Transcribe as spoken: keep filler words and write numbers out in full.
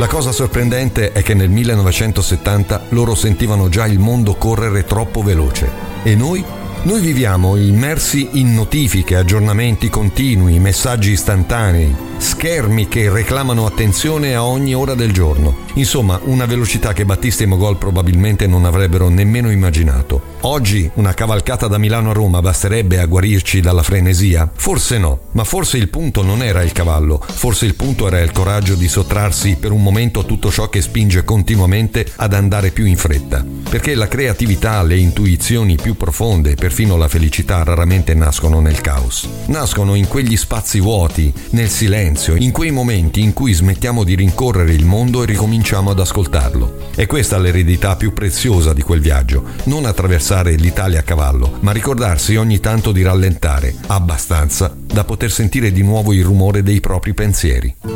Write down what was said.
La cosa sorprendente è che nel millenovecentosettanta loro sentivano già il mondo correre troppo veloce. E noi? Noi viviamo immersi in notifiche, aggiornamenti continui, messaggi istantanei, schermi che reclamano attenzione a ogni ora del giorno. Insomma, una velocità che Battista e Mogol probabilmente non avrebbero nemmeno immaginato. Oggi una cavalcata da Milano a Roma basterebbe a guarirci dalla frenesia? Forse no, ma forse il punto non era il cavallo, forse il punto era il coraggio di sottrarsi per un momento a tutto ciò che spinge continuamente ad andare più in fretta. Perché la creatività, le intuizioni più profonde, perfino la felicità raramente nascono nel caos. Nascono in quegli spazi vuoti, nel silenzio, in quei momenti in cui smettiamo di rincorrere il mondo e ricominciamo ad ascoltarlo. E questa è l'eredità più preziosa di quel viaggio, non attraversare l'Italia a cavallo, ma ricordarsi ogni tanto di rallentare, abbastanza da poter sentire di nuovo il rumore dei propri pensieri.